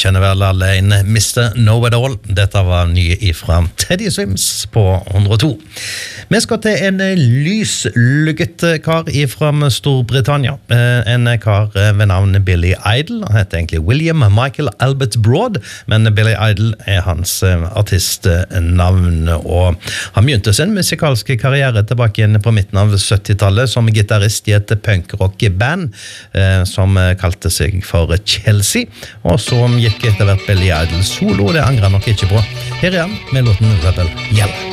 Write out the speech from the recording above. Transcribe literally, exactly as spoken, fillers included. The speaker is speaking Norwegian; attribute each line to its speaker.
Speaker 1: kjenner vel alle en mister Know-It-All. Dette var nye ifra Teddy Swims på hundre og to. Vi skal til en lyslugget kar ifra Storbritannia. En kar ved navn Billy Idol. Han heter egentlig William Michael Albert Broad, men Billy Idol er hans artistnavn, og han begynte sin musikalske karriere tilbake igjen på midten av syttitallet som gitarist i et punk-rock-band som kalte seg for Chelsea, og så gikk etter hvert Billy Idol solo. Det angrer han nok ikke på. Her er han med låten Rebel Yell.